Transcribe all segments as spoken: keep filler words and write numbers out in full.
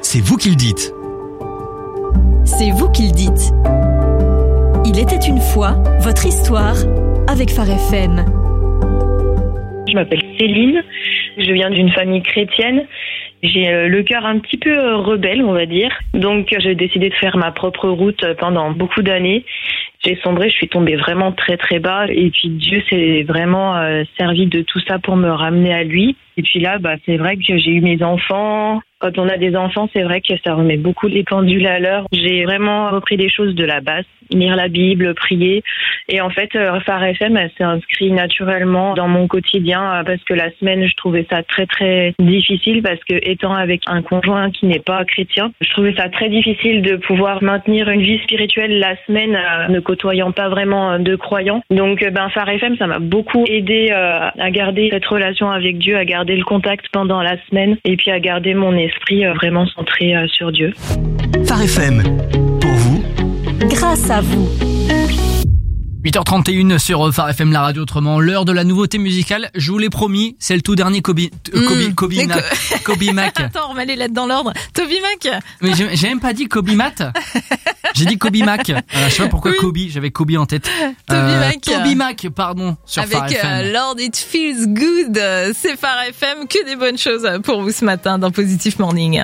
c'est vous qui le dites. C'est vous qui le dites. Il était une fois votre histoire avec Phare F M. Je m'appelle Céline, je viens d'une famille chrétienne. J'ai le cœur un petit peu rebelle, on va dire. Donc j'ai décidé de faire ma propre route pendant beaucoup d'années. J'ai sombré, je suis tombée vraiment très très bas. Et puis Dieu s'est vraiment euh, servi de tout ça pour me ramener à lui. Et puis là, bah, c'est vrai que j'ai eu mes enfants. Quand on a des enfants, c'est vrai que ça remet beaucoup les pendules à l'heure. J'ai vraiment repris des choses de la base, lire la Bible, prier. Et en fait, Phare F M, elle s'est inscrite naturellement dans mon quotidien parce que la semaine, je trouvais ça très très difficile parce que étant avec un conjoint qui n'est pas chrétien, je trouvais ça très difficile de pouvoir maintenir une vie spirituelle la semaine, euh, ne côtoyant pas vraiment de croyants. Donc, ben Phare F M, ça m'a beaucoup aidé euh, à garder cette relation avec Dieu, à garder le contact pendant la semaine et puis à garder mon esprit euh, vraiment centré euh, sur Dieu. Phare F M, pour vous, grâce à vous. huit heures trente et une sur Phare F M, la radio autrement, l'heure de la nouveauté musicale. Je vous l'ai promis, c'est le tout dernier Kobe, euh, Kobe, Mmh, Kobe, mais Na- co- Kobe Mac. Attends, on va les lettres dans l'ordre. Toby Mac. Mais j'ai, j'ai même pas dit Kobe Matt. J'ai dit Kobe Mac. Euh, je sais pas pourquoi Oui. Kobe, j'avais Kobe en tête. Toby Mac. Toby Mac, pardon, sur Phare Avec F M. euh, Lord It Feels Good. Euh, C'est Phare F M. Que des bonnes choses pour vous ce matin dans Positive Morning.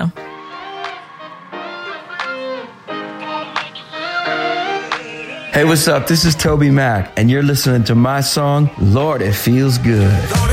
Hey, what's up? This is Toby Mac, and you're listening to my song, Lord, It Feels Good.